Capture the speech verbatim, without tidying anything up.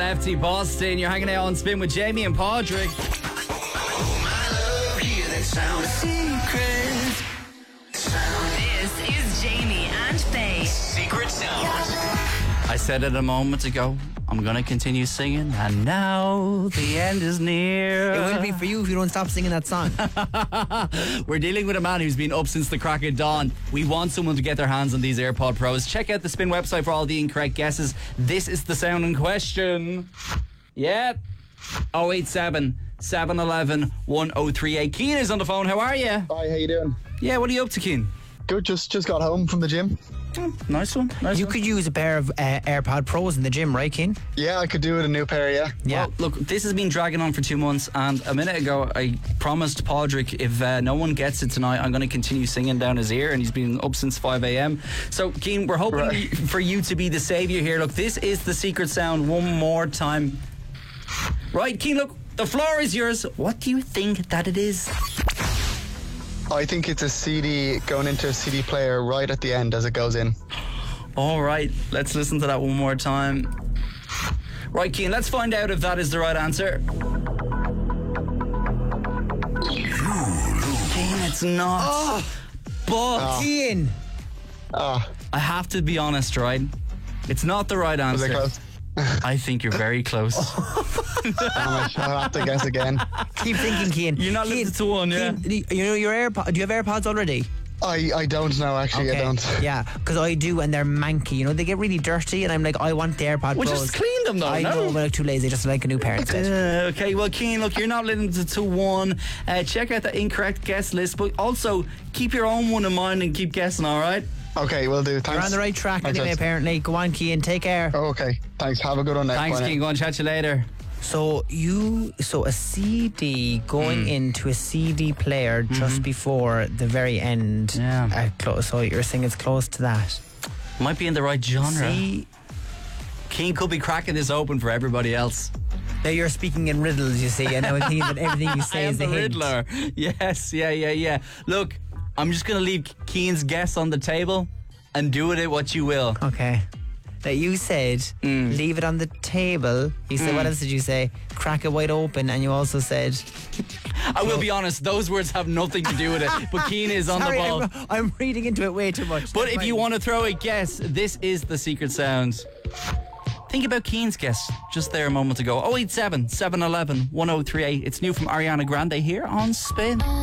Lefty Boston. You're hanging out on Spin with Jamie and Padraig. Oh, my love, hear that sound. Secret sound. This is Jamie and Faye. Secret sound. I said it a moment ago. I'm going to continue singing, and now the end is near. It will be for you if you don't stop singing that song. We're dealing with a man who's been up since the crack of dawn. We want someone to get their hands on these AirPod Pros. Check out the Spin website for all the incorrect guesses. This is the sound in question. Yeah. oh eight seven, seven one one, one oh three eight. Keane is on the phone. How are you? Hi, how you doing? Yeah, what are you up to, Keane? Good, just just got home from the gym. Oh, nice one. Nice You one. could use a pair of uh, AirPod Pros in the gym, right, Keane? Yeah, I could do with a new pair, yeah. Yeah. Well, look, this has been dragging on for two months, and a minute ago I promised Padraig if uh, no one gets it tonight, I'm going to continue singing down his ear, and he's been up since five a.m. So, Keane, we're hoping Right. for you to be the saviour here. Look, this is the secret sound one more time. Right, Keane, look, the floor is yours. What do you think that it is? I think it's a C D going into a C D player right at the end as it goes in. All right, let's listen to that one more time. Right, Keane, let's find out if that is the right answer. Keane, it's not. Oh, But Keane! Ah, I have to be honest, right? It's not the right was answer. it close? I think you're very close. Damn it, I'll have to guess again. Keep thinking, Keane. You're not Keane, limited to one, yeah. Keane, you know your AirPods. Do you have AirPods already? I, I don't know, actually, I don't. Yeah, because I do, and they're manky. You know, they get really dirty, and I'm like, I want the AirPod Well, Pros. just clean them, though, I no? know, but I'm too lazy. Just like a new pair instead. Uh, okay, well, Keane, look, you're not limited to one. Uh, check out the incorrect guest list, but also keep your own one in mind and keep guessing, all right? Okay, will do, thanks. You're on the right track Thanks, anyway, guys. apparently. Go on, Keane, take care. Oh, okay, thanks, have a good one now. Thanks, Bye now. Keane. Go and chat you later. So you, so a C D going into a C D player just before the very end. Yeah. Uh, close, so you're saying it's close to that. Might be in the right genre. See, Keane could be cracking this open for everybody else. now you're speaking in riddles, you see, and I would think that everything you I say am is the a hint. Riddler. Yes, yeah, yeah, yeah. Look, I'm just going to leave Keane's guess on the table and do with it what you will. Okay. Now you said Mm. leave it on the table. You said, what else did you say? Crack it wide open, and you also said. I will be honest, those words have nothing to do with it, but Keane is on Sorry, the ball. I'm, I'm reading into it way too much. But Never if mind. you want to throw a guess, this is the secret sound. Think about Keane's guess just there a moment ago. oh eight seven, seven one one, one oh three eight. It's new from Ariana Grande here on Spin.